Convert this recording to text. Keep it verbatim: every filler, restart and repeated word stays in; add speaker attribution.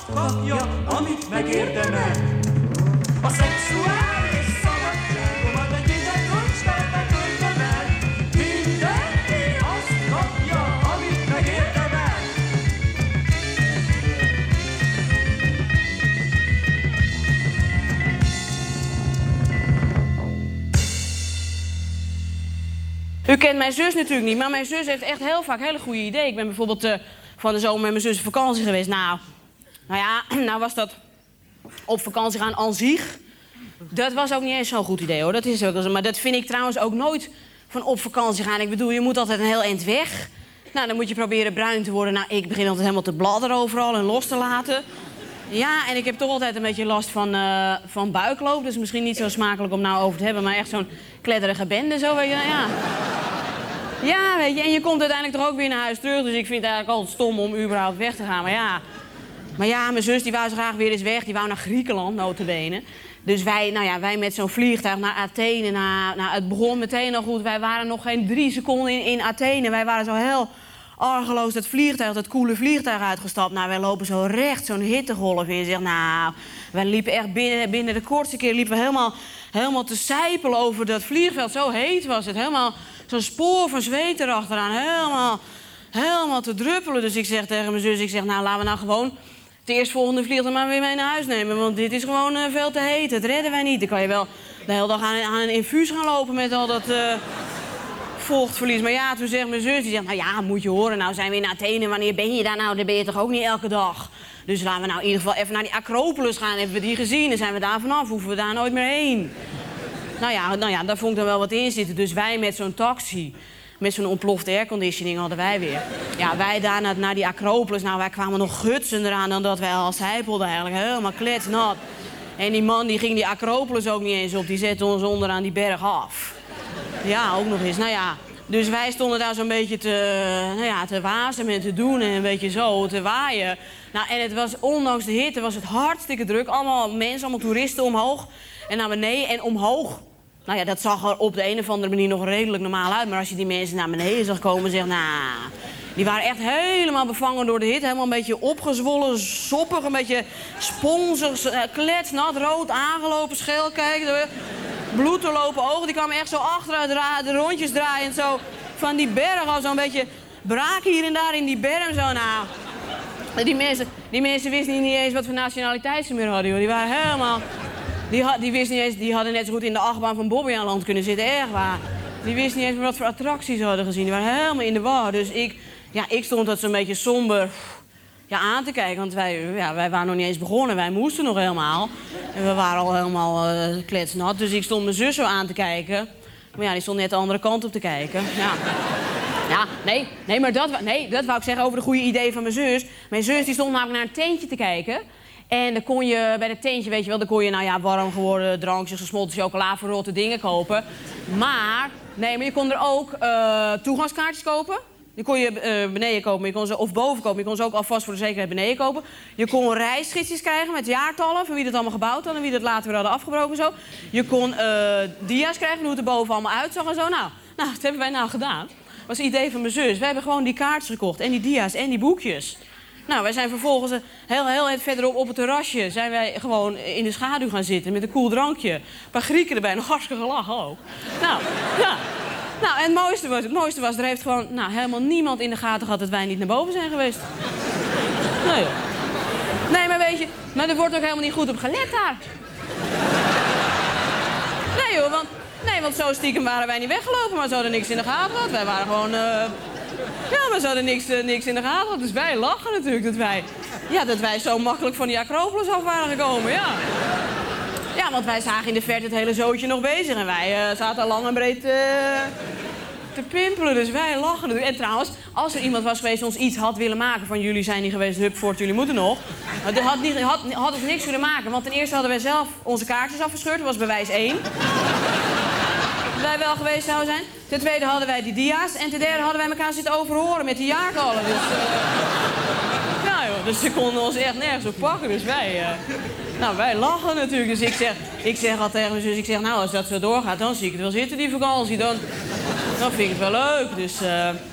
Speaker 1: Kapja, amit megérdemel. A szexuális szabadságomat egy ideg roncstárba töltöm el. Mindenki azt kapja, amit megérdemel.
Speaker 2: U kent mijn zus natuurlijk niet, maar mijn zus heeft echt heel vaak hele goede ideeën. Ik ben bijvoorbeeld uh, van de zomer met mijn zus op vakantie geweest. Nou, nou ja, nou was dat op vakantie gaan aan zich. Dat was ook niet eens zo'n goed idee, hoor. Dat is ook, maar dat vind ik trouwens ook nooit van op vakantie gaan. Ik bedoel, je moet altijd een heel eind weg. Nou, dan moet je proberen bruin te worden. Nou, ik begin altijd helemaal te bladderen overal en los te laten. Ja, en ik heb toch altijd een beetje last van, uh, van buikloop. Dus misschien niet zo smakelijk om nou over te hebben, maar echt zo'n kledderige bende zo, weet je. Ja. Ja, weet je, en je komt uiteindelijk toch ook weer naar huis terug. Dus ik vind het eigenlijk altijd stom om überhaupt weg te gaan. Maar ja, maar ja, mijn zus die wou zo graag weer eens weg. Die wou naar Griekenland, nota bene. Dus wij, nou ja, wij met zo'n vliegtuig naar Athene. Nou, nou, het begon meteen al goed. Wij waren nog geen drie seconden in, in Athene. Wij waren zo heel argeloos dat vliegtuig, dat coole vliegtuig uitgestapt. Nou, wij lopen zo recht zo'n hittegolf in. Zeg, nou, wij liepen echt binnen, binnen de kortste keer liepen we helemaal, helemaal te sijpelen over dat vliegveld. Zo heet was het. Helemaal zo'n spoor van zweet erachteraan. Helemaal, helemaal te druppelen. Dus ik zeg tegen mijn zus, ik zeg, nou, laten we nou gewoon het eerstvolgende vliegtuig maar weer mee naar huis nemen. Want dit is gewoon uh, veel te heet. Dat redden wij niet. Dan kan je wel de hele dag aan, aan een infuus gaan lopen met al dat uh, vochtverlies. Maar ja, toen zegt mijn zus, die zegt, nou ja, moet je horen. Nou zijn we in Athene. Wanneer ben je daar nou? Dan ben je toch ook niet elke dag. Dus laten we nou in ieder geval even naar die Acropolis gaan. Hebben we die gezien? Dan zijn we daar vanaf. Hoeven we daar nooit meer heen. Nou ja, nou ja, daar vond ik dan wel wat in zitten. Dus wij met zo'n taxi, met zo'n ontplofte airconditioning hadden wij weer. Ja, wij daar naar, naar die Acropolis. Nou, wij kwamen nog gutsen eraan dan dat wij al sijpelden eigenlijk. Helemaal kletsnat. En die man die ging die Acropolis ook niet eens op. Die zette ons onderaan die berg af. Ja, ook nog eens. Nou ja, dus wij stonden daar zo'n beetje te, nou ja, te wasemen en te doen en een beetje zo te waaien. Nou, en het was, ondanks de hitte, was het hartstikke druk. Allemaal mensen, allemaal toeristen omhoog en naar beneden en omhoog. Nou ja, dat zag er op de een of andere manier nog redelijk normaal uit. Maar als je die mensen naar beneden zag komen, zeg, nou, die waren echt helemaal bevangen door de hitte. Helemaal een beetje opgezwollen, soppig, een beetje sponsig, kletsnat, rood aangelopen, scheel, kijk, bloed doorlopen ogen. Die kwamen echt zo achteruit de rondjes draaien, zo van die berg al zo'n beetje braken hier en daar in die berm, zo, nou. Die mensen, die mensen wisten niet eens wat voor nationaliteit ze meer hadden, joh. Die waren helemaal... Die, had, die, wist niet eens, die hadden net zo goed in de achtbaan van Bobbejaanland kunnen zitten, erg waar. Die wisten niet eens meer wat voor attracties ze hadden gezien. Die waren helemaal in de war. Dus ik, ja, ik stond dat zo'n beetje somber ja, aan te kijken. Want wij, ja, wij waren nog niet eens begonnen. Wij moesten nog helemaal. En we waren al helemaal uh, kletsnat. Dus ik stond mijn zus zo aan te kijken. Maar ja, die stond net de andere kant op te kijken. Ja. Ja, nee, nee, maar dat, nee, dat wou ik zeggen over de goede idee van mijn zus. Mijn zus die stond namelijk naar een tentje te kijken. En dan kon je bij dat tentje, weet je wel, dan kon je nou ja, warm geworden drankjes, gesmolten chocola, verrotte dingen kopen. Maar, nee, maar je kon er ook uh, toegangskaartjes kopen. Die kon je uh, beneden kopen, maar je kon ze, of boven kopen. Je kon ze ook alvast voor de zekerheid beneden kopen. Je kon reisgidsjes krijgen met jaartallen van wie dat allemaal gebouwd had en wie dat later weer hadden afgebroken en zo. Je kon uh, dia's krijgen, hoe het er boven allemaal uitzag en zo. Nou, nou, dat hebben wij nou gedaan. Dat was het idee van mijn zus. Wij hebben gewoon die kaartjes gekocht en die dia's en die boekjes. Nou, wij zijn vervolgens heel, heel verderop op het terrasje zijn wij gewoon in de schaduw gaan zitten met een koel drankje. Een paar Grieken erbij, nog hartstikke gelachen ook. Nou, ja. Nou, en het mooiste was, het mooiste was, er heeft gewoon nou, helemaal niemand in de gaten gehad dat wij niet naar boven zijn geweest. Nee, nee, maar weet je, maar er wordt ook helemaal niet goed op gelet daar. Nee joh, want, nee, want zo stiekem waren wij niet weggelopen, maar ze hadden niks in de gaten gehad. Wij waren gewoon... Uh, Ja, maar ze hadden niks, uh, niks in de gaten gehad. Dus wij lachen natuurlijk dat wij, ja, dat wij zo makkelijk van die Acropolis af waren gekomen, ja. Ja, want wij zagen in de verte het hele zootje nog bezig. En wij uh, zaten lang en breed uh, te pimpelen. Dus wij lachen natuurlijk. En trouwens, als er iemand was geweest die ons iets had willen maken van jullie zijn niet geweest, hup, voort, jullie moeten nog. Dat had, niet, had, had het niks kunnen maken. Want ten eerste hadden wij zelf onze kaartjes afgescheurd. Dat was bewijs één. Wij wel geweest zouden zijn. Ten tweede hadden wij die dia's. En ten derde hadden wij elkaar zitten overhoren met die jaartallen. Dus, uh... ja, joh, dus ze konden ons echt nergens op pakken. Dus wij, uh... nou, wij lachen natuurlijk. Dus ik zeg, ik zeg al tegen mijn zus, ik zeg, nou, als dat zo doorgaat, dan zie ik het wel zitten, die vakantie. Dan, dan vind ik het wel leuk. Dus, uh...